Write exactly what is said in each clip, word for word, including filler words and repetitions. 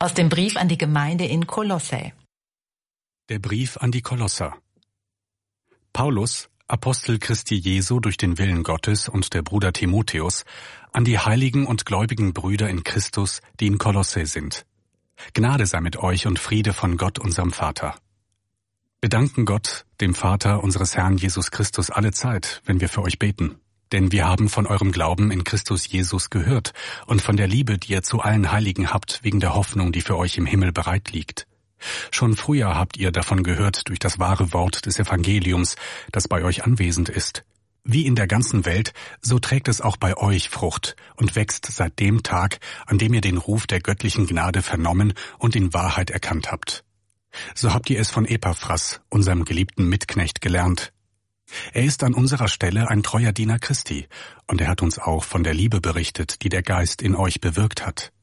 Aus dem Brief an die Gemeinde in Kolossä. Der Brief an die Kolosser. Paulus, Apostel Christi Jesu durch den Willen Gottes und der Bruder Timotheus, an die heiligen und gläubigen Brüder in Christus, die in Kolossä sind. Gnade sei mit euch und Friede von Gott, unserem Vater. Wir danken Gott, dem Vater unseres Herrn Jesus Christus, alle Zeit, wenn wir für euch beten. Denn wir haben von eurem Glauben in Christus Jesus gehört und von der Liebe, die ihr zu allen Heiligen habt, wegen der Hoffnung, die für euch im Himmel bereit liegt. Schon früher habt ihr davon gehört durch das wahre Wort des Evangeliums, das bei euch anwesend ist. Wie in der ganzen Welt, so trägt es auch bei euch Frucht und wächst seit dem Tag, an dem ihr den Ruf der göttlichen Gnade vernommen und in Wahrheit erkannt habt. So habt ihr es von Epaphras, unserem geliebten Mitknecht, gelernt. Er ist an unserer Stelle ein treuer Diener Christi, und er hat uns auch von der Liebe berichtet, die der Geist in euch bewirkt hat.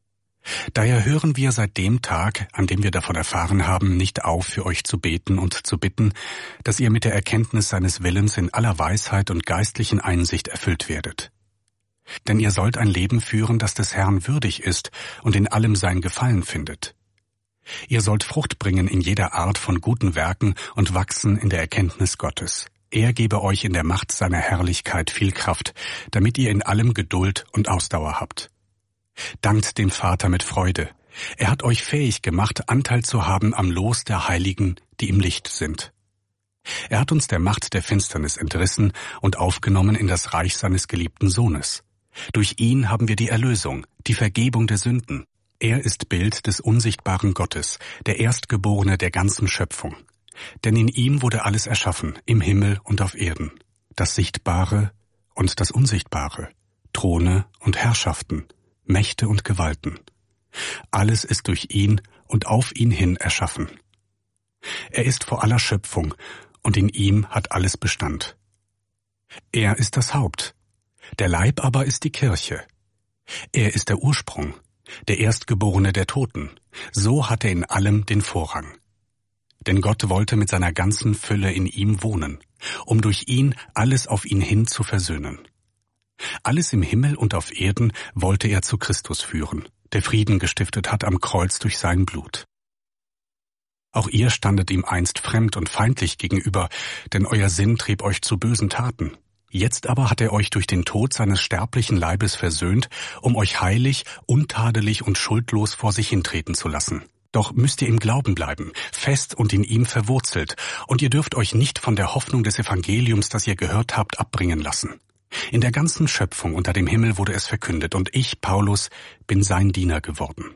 Daher hören wir seit dem Tag, an dem wir davon erfahren haben, nicht auf, für euch zu beten und zu bitten, dass ihr mit der Erkenntnis seines Willens in aller Weisheit und geistlichen Einsicht erfüllt werdet. Denn ihr sollt ein Leben führen, das des Herrn würdig ist und in allem sein Gefallen findet. Ihr sollt Frucht bringen in jeder Art von guten Werken und wachsen in der Erkenntnis Gottes. Er gebe euch in der Macht seiner Herrlichkeit viel Kraft, damit ihr in allem Geduld und Ausdauer habt. Dankt dem Vater mit Freude. Er hat euch fähig gemacht, Anteil zu haben am Los der Heiligen, die im Licht sind. Er hat uns der Macht der Finsternis entrissen und aufgenommen in das Reich seines geliebten Sohnes. Durch ihn haben wir die Erlösung, die Vergebung der Sünden. Er ist Bild des unsichtbaren Gottes, der Erstgeborene der ganzen Schöpfung. Denn in ihm wurde alles erschaffen, im Himmel und auf Erden, das Sichtbare und das Unsichtbare, Throne und Herrschaften, Mächte und Gewalten. Alles ist durch ihn und auf ihn hin erschaffen. Er ist vor aller Schöpfung, und in ihm hat alles Bestand. Er ist das Haupt, der Leib aber ist die Kirche. Er ist der Ursprung, der Erstgeborene der Toten, so hat er in allem den Vorrang. Denn Gott wollte mit seiner ganzen Fülle in ihm wohnen, um durch ihn alles auf ihn hin zu versöhnen. Alles im Himmel und auf Erden wollte er zu Christus führen, der Frieden gestiftet hat am Kreuz durch sein Blut. Auch ihr standet ihm einst fremd und feindlich gegenüber, denn euer Sinn trieb euch zu bösen Taten. Jetzt aber hat er euch durch den Tod seines sterblichen Leibes versöhnt, um euch heilig, untadelig und schuldlos vor sich hintreten zu lassen. Doch müsst ihr im Glauben bleiben, fest und in ihm verwurzelt, und ihr dürft euch nicht von der Hoffnung des Evangeliums, das ihr gehört habt, abbringen lassen. In der ganzen Schöpfung unter dem Himmel wurde es verkündet, und ich, Paulus, bin sein Diener geworden.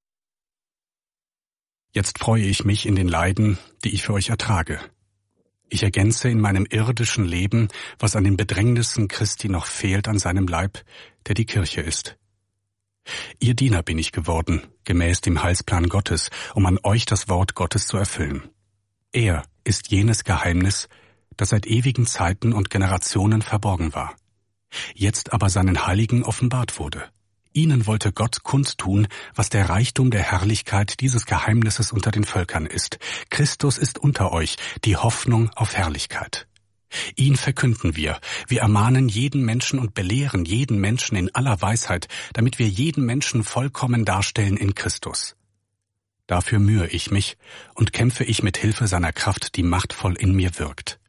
Jetzt freue ich mich in den Leiden, die ich für euch ertrage. Ich ergänze in meinem irdischen Leben, was an den Bedrängnissen Christi noch fehlt an seinem Leib, der die Kirche ist. Ihr Diener bin ich geworden, gemäß dem Heilsplan Gottes, um an euch das Wort Gottes zu erfüllen. Er ist jenes Geheimnis, das seit ewigen Zeiten und Generationen verborgen war, jetzt aber seinen Heiligen offenbart wurde. Ihnen wollte Gott kundtun, was der Reichtum der Herrlichkeit dieses Geheimnisses unter den Völkern ist. Christus ist unter euch, die Hoffnung auf Herrlichkeit. Ihn verkünden wir. Wir ermahnen jeden Menschen und belehren jeden Menschen in aller Weisheit, damit wir jeden Menschen vollkommen darstellen in Christus. Dafür mühe ich mich und kämpfe ich mit Hilfe seiner Kraft, die machtvoll in mir wirkt.